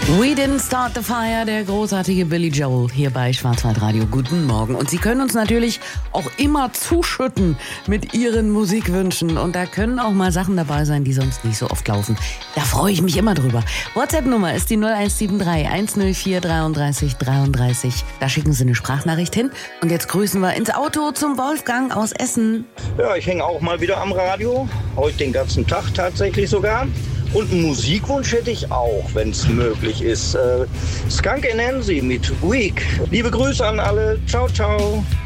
We Didn't Start the Fire, der großartige Billy Joel hier bei Schwarzwaldradio. Guten Morgen. Und Sie können uns natürlich auch immer zuschütten mit Ihren Musikwünschen. Und da können auch mal Sachen dabei sein, die sonst nicht so oft laufen. Da freue ich mich immer drüber. WhatsApp-Nummer ist die 0173 104 33 33. Da schicken Sie eine Sprachnachricht hin. Und jetzt grüßen wir ins Auto zum Wolfgang aus Essen. Ja, ich hänge auch mal wieder am Radio. Heute den ganzen Tag tatsächlich sogar. Und einen Musikwunsch hätte ich auch, wenn es möglich ist. Skunk and Nancy mit Weak. Liebe Grüße an alle. Ciao, ciao.